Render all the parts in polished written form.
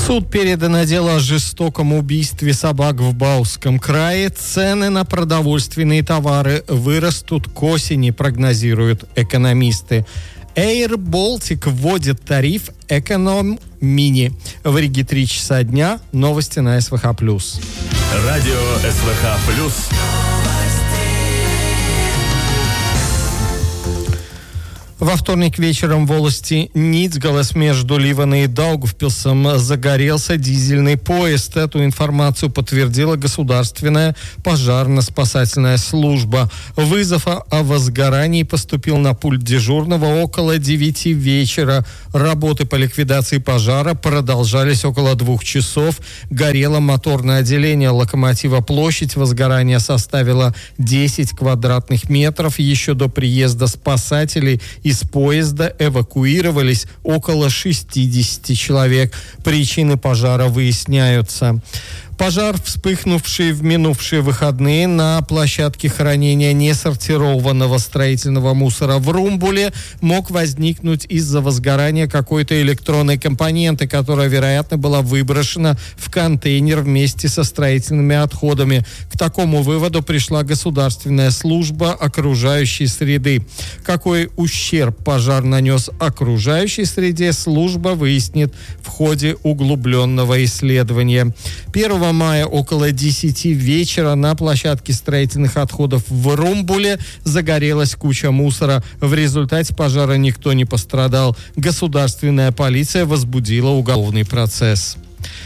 суд передано дело о жестоком убийстве собак в Бауском крае. Цены на продовольственные товары вырастут к осени, прогнозируют экономисты. Air Baltic вводит тариф «Эконом Мини». В Риге 3 часа дня. Новости на СВХ+. Радио СВХ+. Во вторник вечером в волости Ницгалес между Ливаной и Даугавпилсом загорелся дизельный поезд. Эту информацию подтвердила государственная пожарно-спасательная служба. Вызов о возгорании поступил на пульт дежурного около 9 вечера. Работы по ликвидации пожара продолжались около 2 часов. Горело моторное отделение локомотива. Площадь возгорания составила 10 квадратных метров. Еще до приезда спасателей из поезда эвакуировались около 60 человек. Причины пожара выясняются. Пожар, вспыхнувший в минувшие выходные на площадке хранения несортированного строительного мусора в Румбуле, мог возникнуть из-за возгорания какой-то электронной компоненты, которая, вероятно, была выброшена в контейнер вместе со строительными отходами. К такому выводу пришла государственная служба окружающей среды. Какой ущерб пожар нанес окружающей среде, служба выяснит в ходе углубленного исследования. 1 мая около 10 вечера на площадке строительных отходов в Румбуле загорелась куча мусора. В результате пожара никто не пострадал. Государственная полиция возбудила уголовный процесс.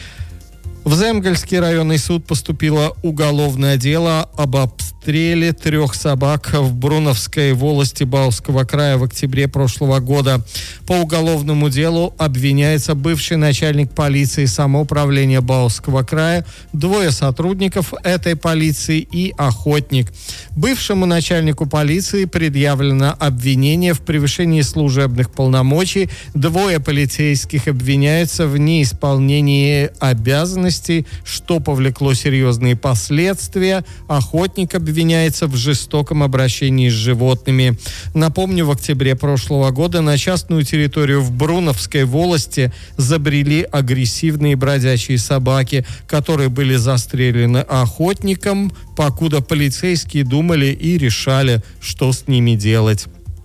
В Земгольский районный суд поступило уголовное дело об обстреле 3 собак в Бруновской волости Бауского края в октябре прошлого года. По уголовному делу обвиняется бывший начальник полиции самоуправления Бауского края, 2 сотрудников этой полиции и охотник. Бывшему начальнику полиции предъявлено обвинение в превышении служебных полномочий. 2 полицейских обвиняются в неисполнении обязанностей, что повлекло серьезные последствия. Охотник обвиняется в жестоком обращении с животными. Напомню, в октябре прошлого года на частную территорию в Бруновской волости забрели агрессивные бродячие собаки, которые были застрелены охотником, покуда полицейские думали и решали, что с ними делать.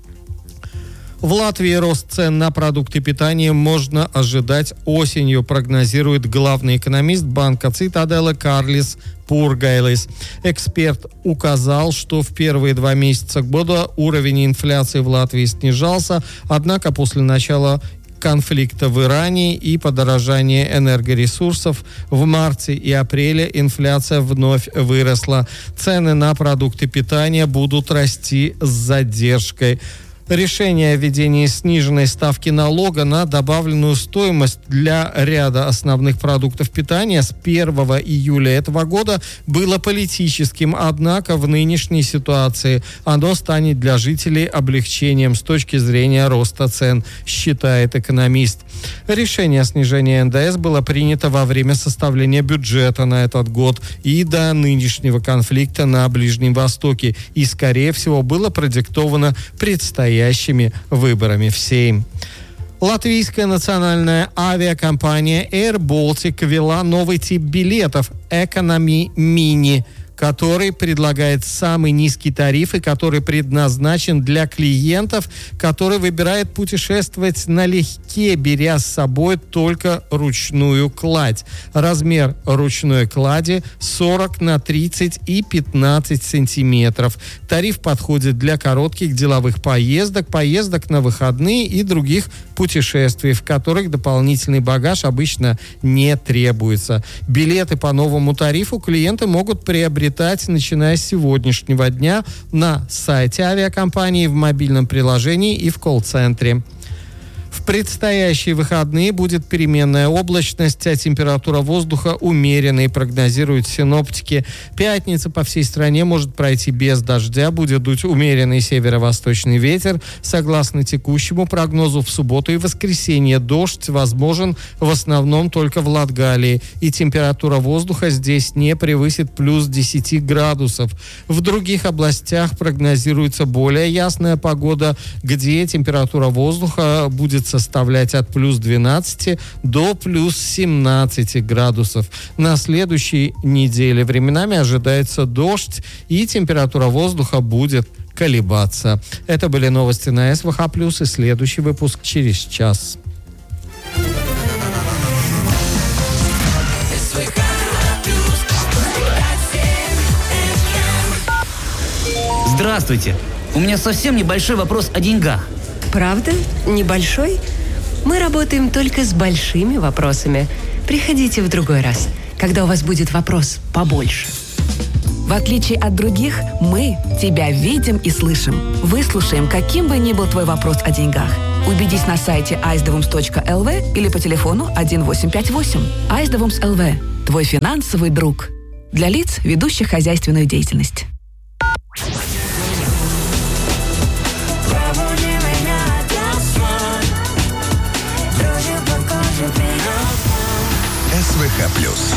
В Латвии рост цен на продукты питания можно ожидать осенью, прогнозирует главный экономист банка Цитаделы Карлис Пургайлис. Эксперт указал, что в первые 2 месяца года уровень инфляции в Латвии снижался, однако после начала конфликта в Иране и подорожания энергоресурсов в марте и апреле инфляция вновь выросла. Цены на продукты питания будут расти с задержкой. Решение о введении сниженной ставки налога на добавленную стоимость для ряда основных продуктов питания с 1 июля этого года было политическим, однако в нынешней ситуации оно станет для жителей облегчением с точки зрения роста цен, считает экономист. Решение о снижении НДС было принято во время составления бюджета на этот год и до нынешнего конфликта на Ближнем Востоке и, скорее всего, было продиктовано предстоящими выборами в Сейм. Латвийская национальная авиакомпания Air Baltic ввела новый тип билетов «Эконом Мини», который предлагает самый низкий тариф и который предназначен для клиентов, которые выбирают путешествовать налегке, беря с собой только ручную кладь. Размер ручной клади 40 на 30 и 15 сантиметров. Тариф подходит для коротких деловых поездок на выходные и других путешествий, в которых дополнительный багаж обычно не требуется. Билеты по новому тарифу клиенты могут приобретать, начиная с сегодняшнего дня, на сайте авиакомпании, в мобильном приложении и в колл-центре. В предстоящие выходные будет переменная облачность, а температура воздуха умеренной, прогнозируют синоптики. Пятница по всей стране может пройти без дождя, будет дуть умеренный северо-восточный ветер. Согласно текущему прогнозу, в субботу и воскресенье дождь возможен в основном только в Латгалии, и температура воздуха здесь не превысит плюс 10 градусов. В других областях прогнозируется более ясная погода, где температура воздуха будет составлять от плюс 12 до плюс 17 градусов. На следующей неделе временами ожидается дождь, и температура воздуха будет колебаться. Это были новости на СВХ+, и следующий выпуск через час. Здравствуйте. У меня совсем небольшой вопрос о деньгах. Правда? Небольшой? Мы работаем только с большими вопросами. Приходите в другой раз, когда у вас будет вопрос побольше. В отличие от других, мы тебя видим и слышим. Выслушаем, каким бы ни был твой вопрос о деньгах. Убедись на сайте icedevoms.lv или по телефону 1858. icedevoms LV. Твой финансовый друг. Для лиц, ведущих хозяйственную деятельность. СВХ+.